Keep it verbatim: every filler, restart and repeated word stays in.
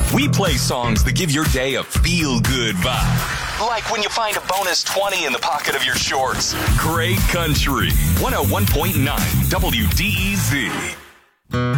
We play songs that give your day a feel-good vibe. Like when you find a bonus twenty in the pocket of your shorts. Great Country. one oh one point nine W D E Z.